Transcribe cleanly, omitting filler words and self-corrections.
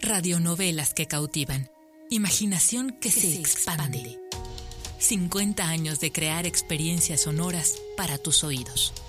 Radionovelas que cautivan. Imaginación que se expande. 50 años de crear experiencias sonoras para tus oídos.